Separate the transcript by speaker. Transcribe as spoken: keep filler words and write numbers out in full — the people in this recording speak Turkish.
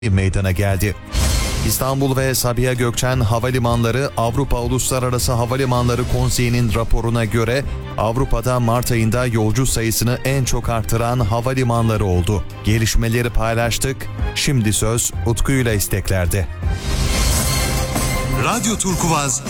Speaker 1: meydana geldi. İstanbul ve Sabiha Gökçen Havalimanları Avrupa Uluslararası Havalimanları Konseyi'nin raporuna göre Avrupa'da Mart ayında yolcu sayısını en çok artıran havalimanları oldu. Gelişmeleri paylaştık. Şimdi söz Utku ile isteklerde.
Speaker 2: Radyo Turkuaz